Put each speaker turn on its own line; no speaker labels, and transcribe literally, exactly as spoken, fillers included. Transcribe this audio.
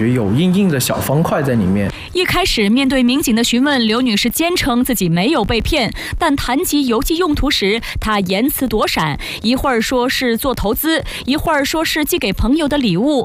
觉有硬硬的小方块在里面。
一开始面对民警的询问，刘女士坚称自己没有被骗，但谈及邮寄用途时，她言辞躲闪，一会儿说是做投资，一会儿说是寄给朋友的礼物。